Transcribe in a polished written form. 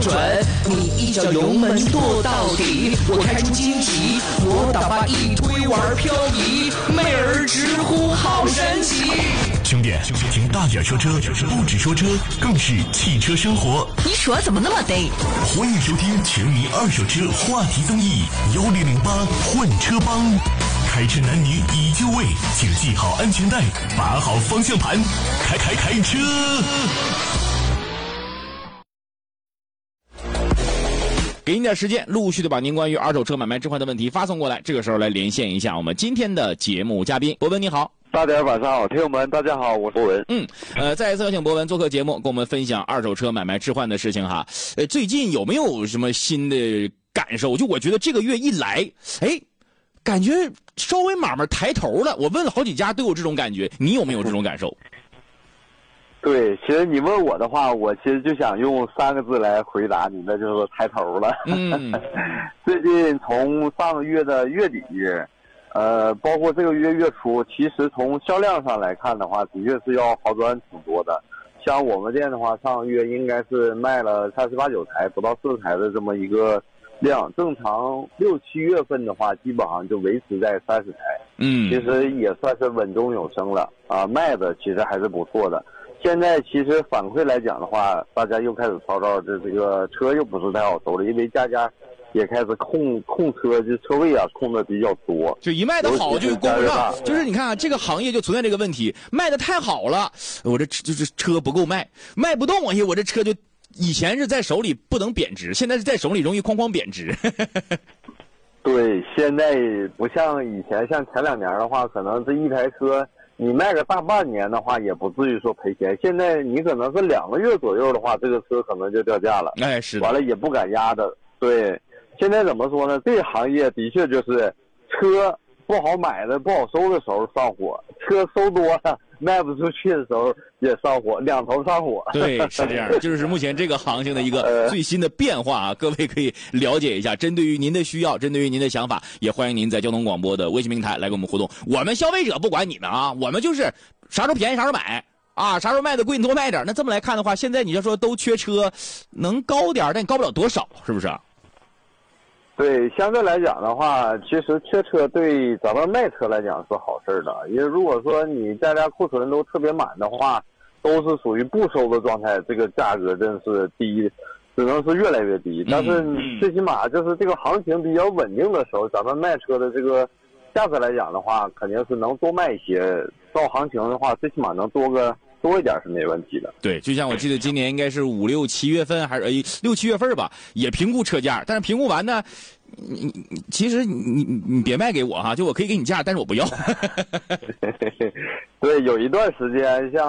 准，你一脚油门跺到底，我开出荆棘，我打把一推玩漂移，妹儿直呼好神奇。 兄弟，听大点说车，不止说车，更是汽车生活。 你说怎么那么得？ 欢迎收听全民二手车话题综艺1008换车帮。开车男女已就位，请系好安全带，把好方向盘，开车。 给您点时间，陆续的把您关于二手车买卖置换的问题发送过来。这个时候来连线一下我们今天的节目嘉宾博文，你好。 大家晚上好，听友们大家好，我是博文。 再一次邀请博文做客节目，跟我们分享二手车买卖置换的事情哈。最近有没有什么新的感受？就我觉得这个月一来，感觉稍微买卖抬头了。我问了好几家都有这种感觉，你有没有这种感受？ 对，其实你问我的话，我其实就想用3个字来回答你，那就是抬头了。最近从上个月的月底，包括这个月月初，其实从销量上来看的话，的确是要好转挺多的。像我们店的话，上个月应该是卖了38、9台，不到40台的这么一个量。正常6、7月份的话，基本上就维持在30台。其实也算是稳中有升了啊，卖的其实还是不错的。现在其实反馈来讲的话，大家又开始吵吵，这个车又不是太好收了，因为家也开始控车，就车位啊控的比较多， 就一卖的好就供不上。就是你看啊，这个行业就存在这个问题，卖的太好了，我这就是车不够卖不动，我这车就以前是在手里不能贬值，现在是在手里容易哐哐贬值。 对，现在不像以前，像前2年的话，可能这一台车你卖个大半年的话，也不至于说赔钱。现在你可能是2个月左右的话，这个车可能就掉价了。 是的。 完了也不敢压的。对，现在怎么说呢？这个行业的确就是车不好买的、不好收的时候上火，车收多了卖不出去的时候也上火，两头上火。 对，是这样，就是目前这个行情的一个最新的变化啊，各位可以了解一下。针对于您的需要，针对于您的想法，也欢迎您在交通广播的微信平台来跟我们互动。我们消费者不管你们啊，我们就是啥时候便宜啥时候买啊，啥时候卖的贵你多卖点。那这么来看的话，现在你就说都缺车，能高点，但你高不了多少，是不是啊？ 对，相对来讲的话，其实缺车对咱们卖车来讲是好事的，因为如果说你家库存都特别满的话，都是属于不收的状态，这个价格真是低，只能是越来越低。但是最起码就是这个行情比较稳定的时候，咱们卖车的这个价格来讲的话，肯定是能多卖一些。到行情的话，最起码能多一点是没问题的。 对，就像我记得今年应该是5、6、7月份还是6、7月份吧，也评估车价，但是评估完呢，其实你别卖给我哈，就我可以给你价，但是我不要。 对，有一段时间像